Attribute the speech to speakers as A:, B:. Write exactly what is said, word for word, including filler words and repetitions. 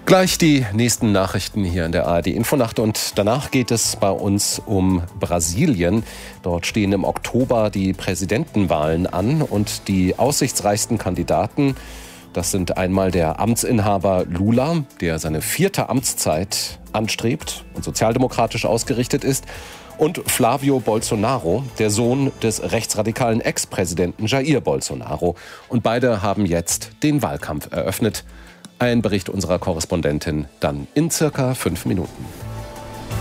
A: Gleich die nächsten Nachrichten hier in der A R D Infonacht und danach geht es bei uns um Brasilien. Dort stehen im Oktober die Präsidentenwahlen an und die aussichtsreichsten Kandidaten, das sind einmal der Amtsinhaber Lula, der seine vierte Amtszeit anstrebt und sozialdemokratisch ausgerichtet ist, und Flavio Bolsonaro, der Sohn des rechtsradikalen Ex-Präsidenten Jair Bolsonaro. Und beide haben jetzt den Wahlkampf eröffnet. Ein Bericht unserer Korrespondentin dann in circa fünf Minuten.